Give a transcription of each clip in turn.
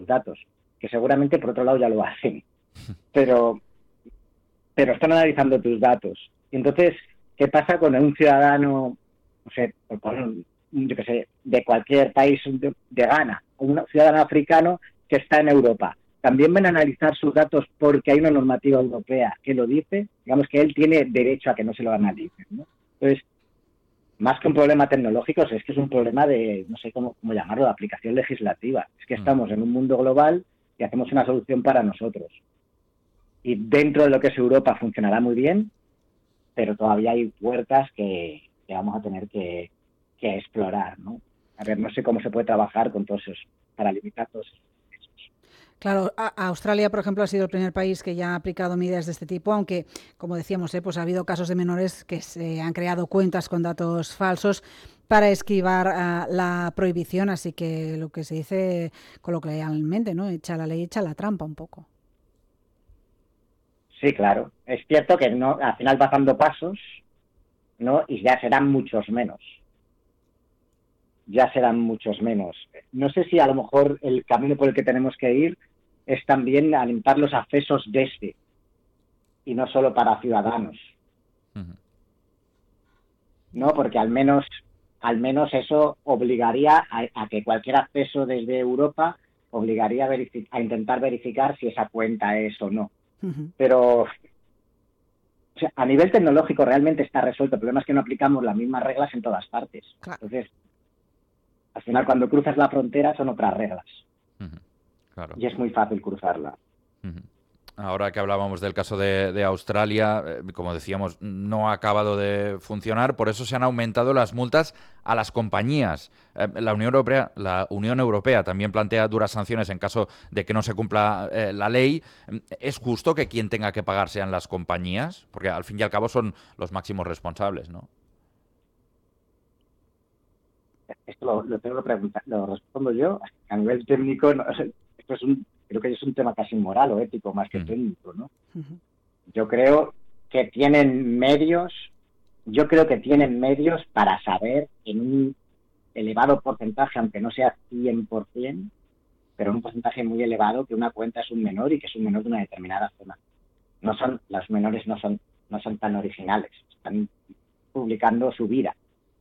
datos, que seguramente por otro lado ya lo hacen, pero están analizando tus datos. Entonces, ¿qué pasa con un ciudadano, no sé, yo qué sé, de cualquier país de Ghana, o un ciudadano africano que está en Europa? También van a analizar sus datos porque hay una normativa europea que lo dice, digamos que él tiene derecho a que no se lo analicen, ¿no? Entonces, más que un problema tecnológico, es que es un problema de, no sé cómo llamarlo, de aplicación legislativa. Es que estamos en un mundo global y hacemos una solución para nosotros. Y dentro de lo que es Europa funcionará muy bien, pero todavía hay puertas que vamos a tener que explorar, ¿no? A ver, no sé cómo se puede trabajar con todos esos, para limitar todos esos. Claro, Australia, por ejemplo, ha sido el primer país que ya ha aplicado medidas de este tipo, aunque, como decíamos, pues ha habido casos de menores que se han creado cuentas con datos falsos para esquivar la prohibición, así que lo que se dice coloquialmente, ¿no? Echa la ley, echa la trampa un poco. Sí, claro. Es cierto que no, al final vas dando pasos, ¿no? Y ya serán muchos menos. No sé si a lo mejor el camino por el que tenemos que ir es también alimentar los accesos desde, y no solo para ciudadanos. ¿No? Porque al menos eso obligaría a que cualquier acceso desde Europa obligaría a intentar verificar si esa cuenta es o no. Pero o sea, a nivel tecnológico realmente está resuelto. El problema es que no aplicamos las mismas reglas en todas partes. Claro. Entonces, al final, cuando cruzas la frontera son otras reglas. Claro. Y es muy fácil cruzarla. Ahora que hablábamos del caso de Australia, como decíamos, no ha acabado de funcionar, por eso se han aumentado las multas a las compañías. La Unión Europea también plantea duras sanciones en caso de que no se cumpla la ley. ¿Es justo que quien tenga que pagar sean las compañías? Porque al fin y al cabo son los máximos responsables, ¿no? Esto lo tengo que preguntar, lo respondo yo. A nivel técnico, no, esto creo que es un tema casi moral o ético más que técnico, ¿no? Yo creo que tienen medios para saber en un elevado porcentaje, aunque no sea 100%, pero un porcentaje muy elevado, que una cuenta es un menor y que es un menor de una determinada zona. Los menores no son tan originales, están publicando su vida.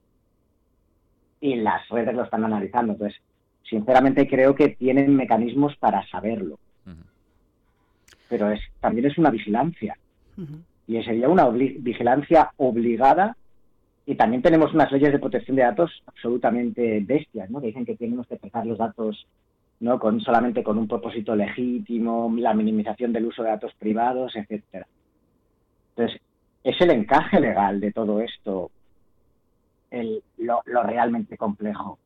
Y las redes lo están analizando. Entonces, sinceramente creo que tienen mecanismos para saberlo. Pero también es una vigilancia. Y sería una vigilancia obligada. Y también tenemos unas leyes de protección de datos absolutamente bestias, ¿no? Que dicen que tenemos que tratar los datos, ¿no? Solamente con un propósito legítimo, la minimización del uso de datos privados, etcétera. Entonces, es el encaje legal de todo esto lo realmente complejo.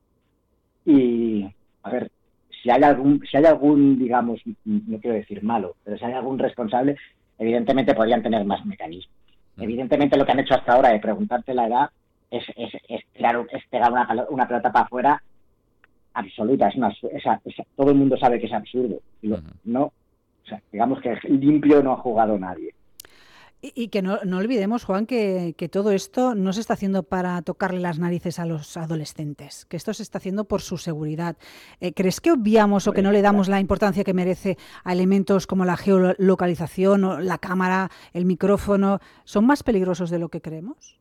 Y, a ver, si hay algún, digamos, no quiero decir malo, pero si hay algún responsable, evidentemente podrían tener más mecanismos. Evidentemente lo que han hecho hasta ahora de preguntarte la edad es pegar una pelota para afuera absoluta. Todo el mundo sabe que es absurdo. No, o sea, digamos que limpio no ha jugado nadie. Y que no olvidemos, Juan, que todo esto no se está haciendo para tocarle las narices a los adolescentes, que esto se está haciendo por su seguridad. ¿Crees que obviamos o que no le damos la importancia que merece a elementos como la geolocalización o la cámara, el micrófono? ¿Son más peligrosos de lo que creemos?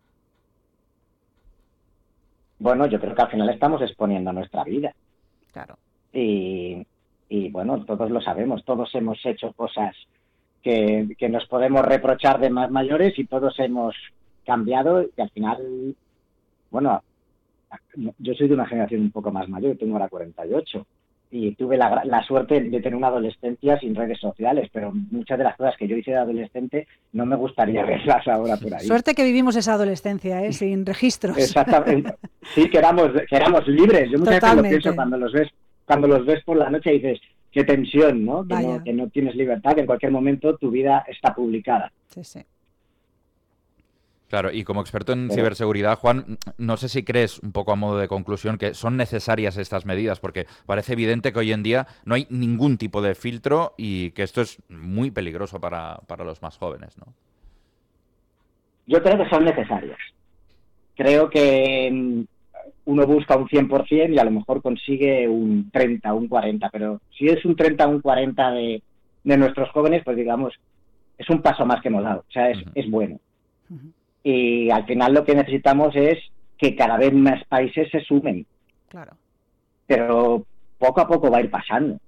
Bueno, yo creo que al final estamos exponiendo nuestra vida. Claro. Y bueno, todos lo sabemos, todos hemos hecho cosas que nos podemos reprochar de más mayores y todos hemos cambiado y al final, bueno, yo soy de una generación un poco más mayor, tengo ahora 48 y tuve la suerte de tener una adolescencia sin redes sociales, pero muchas de las cosas que yo hice de adolescente no me gustaría verlas ahora por ahí. Suerte que vivimos esa adolescencia, sin registros. Exactamente. Sí, que éramos libres. Yo muchas veces lo pienso cuando los ves por la noche y dices, qué tensión, ¿no? Que no tienes libertad, que en cualquier momento tu vida está publicada. Sí, sí. Claro, y como experto en ciberseguridad, Juan, no sé si crees, un poco a modo de conclusión, que son necesarias estas medidas, porque parece evidente que hoy en día no hay ningún tipo de filtro y que esto es muy peligroso para los más jóvenes, ¿no? Yo creo que son necesarias. Creo que uno busca un 100% y a lo mejor consigue un 30, un 40, pero si es un 30, un 40 de nuestros jóvenes, pues digamos, es un paso más que hemos dado, o sea, es bueno. Y al final lo que necesitamos es que cada vez más países se sumen. Claro. Pero poco a poco va a ir pasando,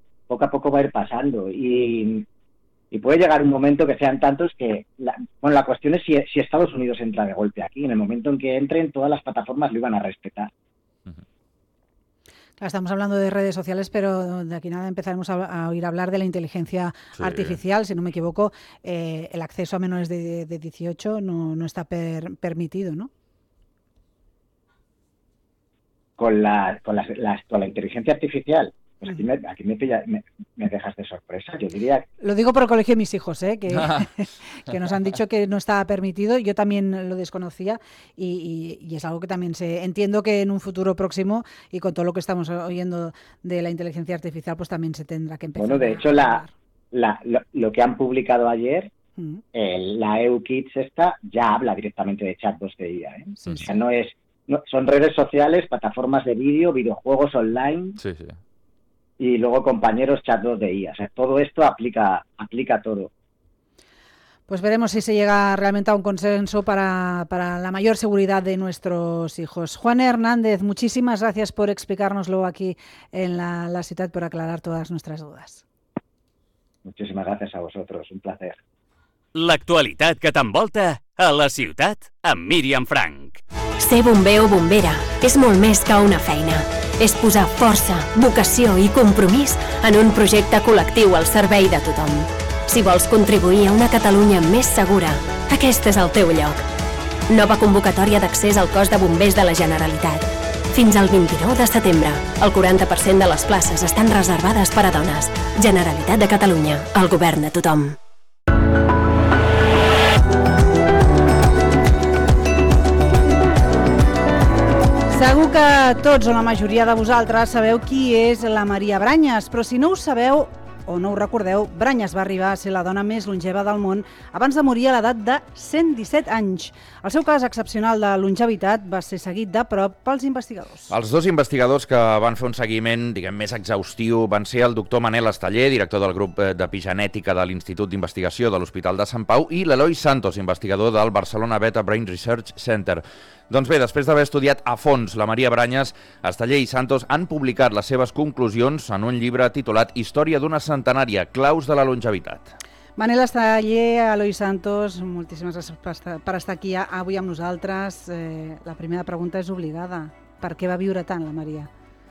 y puede llegar un momento que sean tantos que, la cuestión es si Estados Unidos entra de golpe aquí. En el momento en que entren, todas las plataformas lo iban a respetar. Claro, estamos hablando de redes sociales, pero de aquí nada empezaremos a oír hablar de la inteligencia artificial. Si no me equivoco, el acceso a menores de 18 no está permitido, ¿no? Con la inteligencia artificial, pues aquí me dejas de sorpresa. Yo diría... Lo digo por el colegio de mis hijos, que nos han dicho que no estaba permitido. Yo también lo desconocía y es algo que también entiendo que en un futuro próximo, y con todo lo que estamos oyendo de la inteligencia artificial, pues también se tendrá que empezar. Bueno, de hecho, lo que han publicado ayer, la EU Kids ya habla directamente de chatbots de IA. O sea, son redes sociales, plataformas de vídeo, videojuegos online, y luego compañeros chatbots de IA. O sea, todo esto aplica todo. Pues veremos si se llega realmente a un consenso para la mayor seguridad de nuestros hijos. Juan Hernández, muchísimas gracias por explicárnoslo aquí en la ciutat, por aclarar todas nuestras dudas. Muchísimas gracias a vosotros, un placer. L'actualitat que t'envolta a la ciutat amb Míriam Frank. Ser bomber o bombera és molt més que una feina. És posar força, vocació i compromís en un projecte col·lectiu al servei de tothom. Si vols contribuir a una Catalunya més segura, aquest és el teu lloc. Nova convocatòria d'accés al cos de bombers de la Generalitat. Fins al 29 de setembre, el 40% de les places estan reservades per a dones. Generalitat de Catalunya, el govern de tothom. Segur que tots o la majoria de vosaltres sabeu qui és la Maria Branyes, però si no ho sabeu o no ho recordeu, Branyes va arribar a ser la dona més longeva del món abans de morir a l'edat de 117 anys. El seu cas excepcional de longevitat va ser seguit de prop pels investigadors. Els dos investigadors que van fer un seguiment, més exhaustiu, van ser el doctor Manel Esteller, director del grup d'epigenètica de l'Institut d'Investigació de l'Hospital de Sant Pau, i l'Eloi Santos, investigador del Barcelona Beta Brain Research Center. Doncs bé, després d'haver estudiat a fons la Maria Branyes, Esteller i Santos han publicat les seves conclusions en un llibre titulat Història d'una centenària, claus de la longevitat. Manel Esteller, Eloi Santos, moltíssimes gràcies per estar aquí avui amb nosaltres. La primera pregunta és obligada. Per què va viure tant la Maria?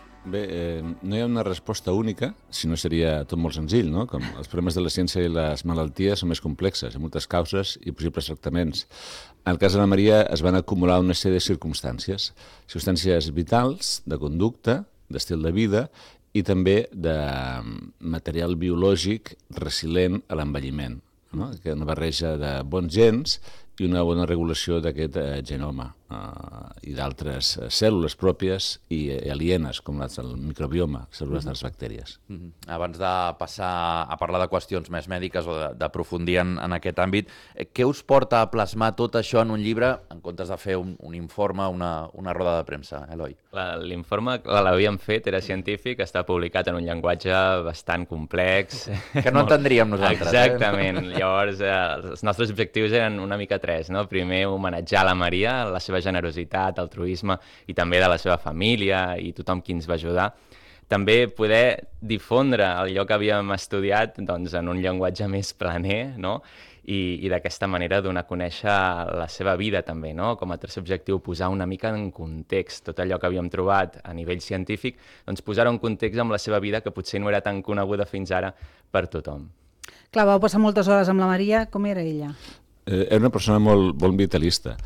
Bé, no hi ha una resposta única, si no seria tot molt senzill, no? Com els problemes de la ciència i les malalties són més complexes, amb moltes causes i possibles tractaments. En el cas de la Maria es van acumular una sèrie de circumstàncies vitals, de conducta, d'estil de vida i també de material biològic resilient a l'envelliment, no? Que una barreja de bons gens i una bona regulació d'aquest genoma i d'altres cèl·lules pròpies i alienes, com les del microbioma, cèl·lules de les bactèries. Abans de passar a parlar de qüestions més mèdiques o d'aprofundir en aquest àmbit, què us porta a plasmar tot això en un llibre en comptes de fer un informe, una roda de premsa, Eloi? L'informe l'havíem fet, era científic, està publicat en un llenguatge bastant complex. Que no entendríem nosaltres. Exactament. Llavors, els nostres objectius eren una mica tres, no? Primer, homenatjar la Maria, la seva generositat, altruisme i també de la seva família i tothom qui ens va ajudar. També poder difondre allò que havíem estudiat doncs, en un llenguatge més planer, no? I d'aquesta manera donar a conèixer la seva vida també, no? Com a tercer objectiu, posar una mica en context tot allò que havíem trobat a nivell científic, doncs posar-ho en context amb la seva vida que potser no era tan coneguda fins ara per tothom. Clar, vau passar moltes hores amb la Maria. Com era ella? Era una persona molt vitalista.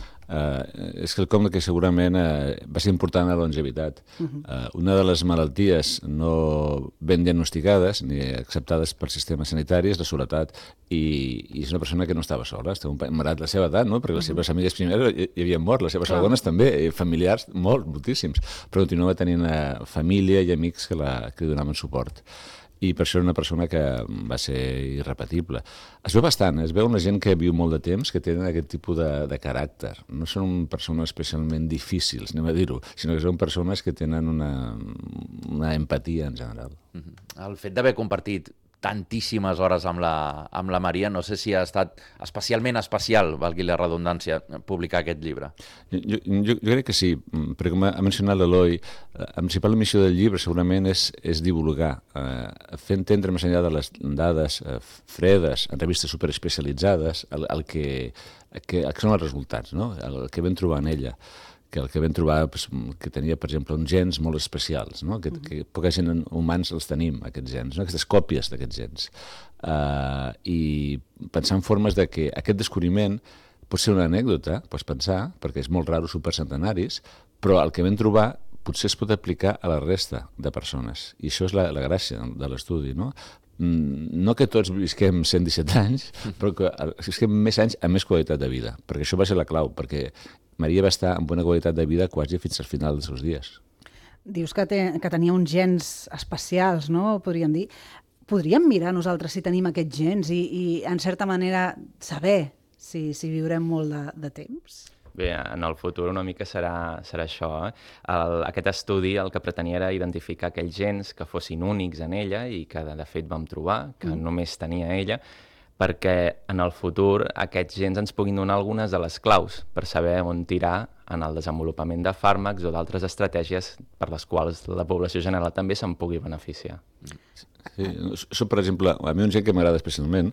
És quelcom que segurament va ser important a la longevitat. Una de les malalties no ben diagnosticades ni acceptades per sistemes sanitaris és la soledat, i és una persona que no estava sola, estava malalt a la seva edat, no? Perquè les seves amigues primeres hi havien mort, les seves segones també, familiars moltíssims, però continuava tenint família i amics que li donaven suport. i per això era una persona que va ser irrepetible. Es veu bastant, es veu una gent que viu molt de temps, que tenen aquest tipus de caràcter. No són persones especialment difícils, anem a dir-ho, sinó que són persones que tenen una empatia en general. El fet d'haver compartit tantíssimes hores amb la Maria, no sé si ha estat especialment especial, valgui la redundància, publicar aquest llibre. Jo crec que sí, perquè com ha mencionat l'Eloi, la principal missió del llibre segurament és divulgar, fer entendre més enllà de les dades fredes, en revistes superespecialitzades, el que són els resultats, no? El que vam trobar en ella, que el que vam trobar que tenia, per exemple, uns gens molt especials, no? que poca gent humans els tenim, aquests gens, no? Aquestes còpies d'aquests gens. I pensar en formes de que aquest descobriment pot ser una anècdota, pots pensar, perquè és molt raro supercentenaris, però el que vam trobar potser es pot aplicar a la resta de persones. I això és la gràcia de l'estudi, no? No que tots visquem 117 anys, però que visquem més anys amb més qualitat de vida, perquè això va ser la clau, perquè Maria va estar amb bona qualitat de vida quasi fins al final dels seus dies. Dius que tenia uns gens especials, no? Podríem dir. Podríem mirar nosaltres si tenim aquests gens i en certa manera, saber si viurem molt de temps? Bé, en el futur una mica serà això. Aquest estudi el que pretenia era identificar aquells gens que fossin únics en ella i que de fet vam trobar, que només tenia ella, perquè en el futur aquests gens ens puguin donar algunes de les claus per saber on tirar en el desenvolupament de fàrmacs o d'altres estratègies per les quals la població general també se'n pugui beneficiar. Sí, això, per exemple, a mi un gen que m'agrada especialment,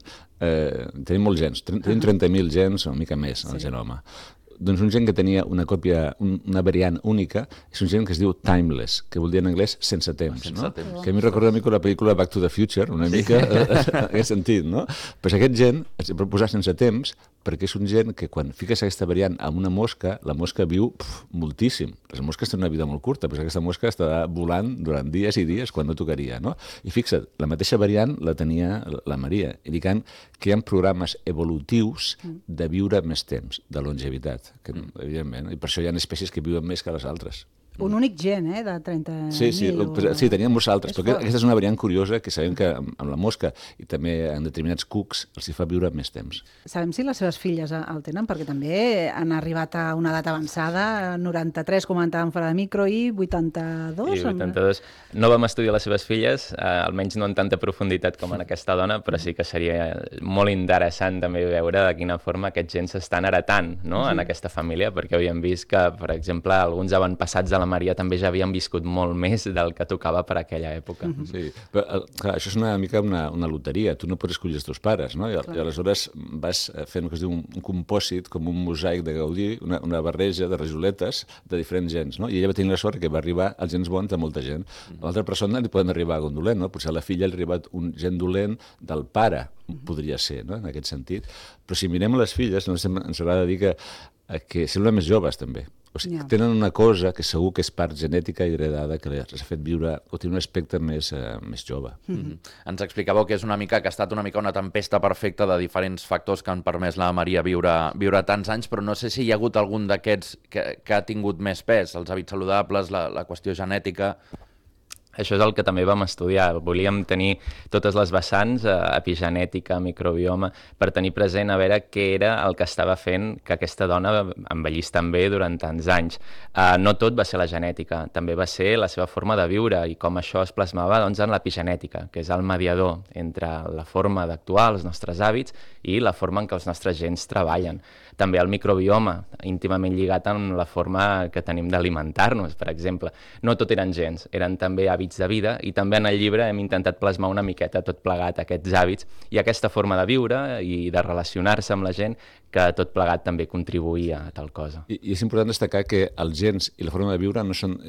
tenim molts gens, tenim 30.000 gens o una mica més en el genoma. Doncs un gen que tenia una còpia, una variant única, és un gen que es diu timeless, que vol dir en anglès sense temps, no? Que a mi recorda una mica la pel·lícula Back to the Future, una mica en aquest sentit, no? Però aquest gen es pot posar sense temps perquè és un gen que quan fiques aquesta variant amb una mosca, la mosca viu moltíssim. Les mosques tenen una vida molt curta, però aquesta mosca estarà volant durant dies i dies quan no tocaria, no? I fixa't, la mateixa variant la tenia la Maria, indicant que hi ha programes evolutius de viure més temps, de longevitat, que, evidentment, i per això hi ha espècies que viuen més que les altres. Un únic gen, de 30.000. Sí, tenien molts altres, però aquesta és una variant curiosa que sabem que amb la mosca i també en determinats cucs els hi fa viure més temps. Sabem si les seves filles el tenen, perquè també han arribat a una edat avançada, 93 comentàvem fora de micro i 82. I 82. No vam estudiar les seves filles, almenys no en tanta profunditat com en aquesta dona, però sí que seria molt interessant també veure de quina forma aquests gens s'estan heretant, no? En aquesta família, perquè havíem vist que, per exemple, alguns avantpassats de la Maria també ja havien viscut molt més del que tocava per aquella època. Sí, però clar, això és una mica una loteria. Tu no pots escollir els teus pares, no? I aleshores vas fent el que es diu un compòsit, com un mosaic de Gaudí, una barreja de rajoletes de diferents gens, no? I ella va tenir la sort que va arribar als gens bons de molta gent. A l'altra persona li poden arribar a un dolent, no? Potser a la filla li ha arribat un gen dolent del pare, podria ser, no? En aquest sentit. Però si mirem les filles, ens haurà de dir que semblen més joves, també. O sigui, tenen una cosa que segur que és part genètica i heredada que els ha fet viure o tenir un aspecte més jove. Ens explicàveu que és una mica que ha estat una mica una tempesta perfecta de diferents factors que han permès la Maria viure tants anys, però no sé si hi ha hagut algun d'aquests que ha tingut més pes, els hàbits saludables, la qüestió genètica. Això és el que també vam estudiar. Volíem tenir totes les vessants, epigenètica, microbioma, per tenir present a veure què era el que estava fent que aquesta dona envellís tan bé durant tants anys. No tot va ser la genètica, també va ser la seva forma de viure i com això es plasmava doncs, en l'epigenètica, que és el mediador entre la forma d'actuar, els nostres hàbits, i la forma en què els nostres gens treballen. També el microbioma, íntimament lligat amb la forma que tenim d'alimentar-nos, per exemple. No tot eren gens, eren també hàbits de vida i també en el llibre hem intentat plasmar una miqueta tot plegat aquests hàbits i aquesta forma de viure i de relacionar-se amb la gent que tot plegat també contribuïa a tal cosa. I és important destacar que els gens i la forma de viure no són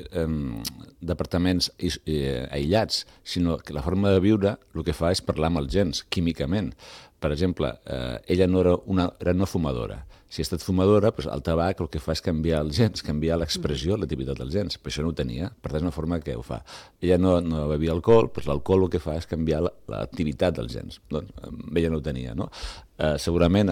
departaments aïllats, sinó que la forma de viure el que fa és parlar amb els gens, químicament. Per exemple, ella no era no fumadora. Si ha estat fumadora, doncs el tabac el que fa és canviar els gens, canviar l'expressió, l'activitat dels gens, però això no ho tenia, per tant és una forma que ho fa. Ella no bevia alcohol, doncs l'alcohol el que fa és canviar l'activitat dels gens, doncs ella no ho tenia, no? Segurament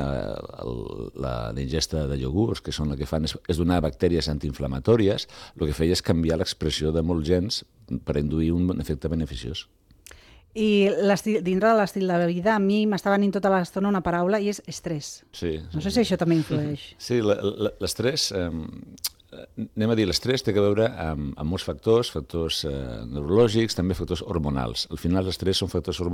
la ingesta de iogurts, que són el que fan és donar bactèries antiinflamatòries, el que feia és canviar l'expressió de molts gens per induir un efecte beneficiós. I dintre de l'estil de vida a mi m'està venint tota l'estona una paraula i és estrès. Sí. No sé si això també influeix. Sí, l'estrès... Anem a dir, l'estrès té a veure amb molts factors neurològics, també factors hormonals. Al final, l'estrès són factors